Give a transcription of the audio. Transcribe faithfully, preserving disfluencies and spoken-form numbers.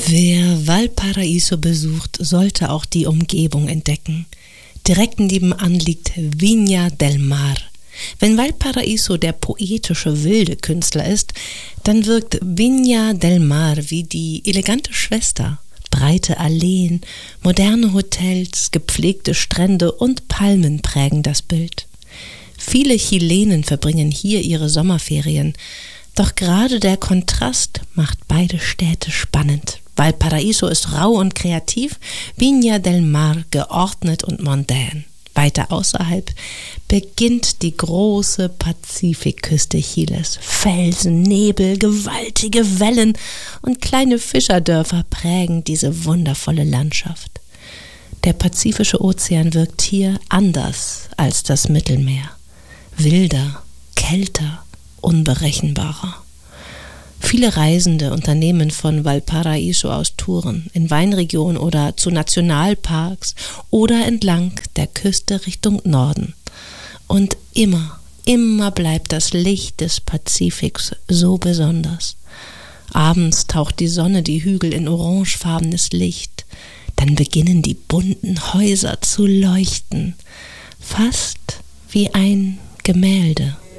Wer Valparaíso besucht, sollte auch die Umgebung entdecken. Direkt nebenan liegt Viña del Mar. Wenn Valparaíso der poetische, wilde Künstler ist, dann wirkt Viña del Mar wie die elegante Schwester. Breite Alleen, moderne Hotels, gepflegte Strände und Palmen prägen das Bild. Viele Chilenen verbringen hier ihre Sommerferien. Doch gerade der Kontrast macht beide Städte spannend. Valparaíso ist rau und kreativ, Viña del Mar geordnet und mondän. Weiter außerhalb beginnt die große Pazifikküste Chiles. Felsen, Nebel, gewaltige Wellen und kleine Fischerdörfer prägen diese wundervolle Landschaft. Der Pazifische Ozean wirkt hier anders als das Mittelmeer. Wilder, kälter, unberechenbarer. Viele Reisende unternehmen von Valparaíso aus Touren in Weinregionen oder zu Nationalparks oder entlang der Küste Richtung Norden. Und immer, immer bleibt das Licht des Pazifiks so besonders. Abends taucht die Sonne die Hügel in orangefarbenes Licht. Dann beginnen die bunten Häuser zu leuchten, fast wie ein Gemälde.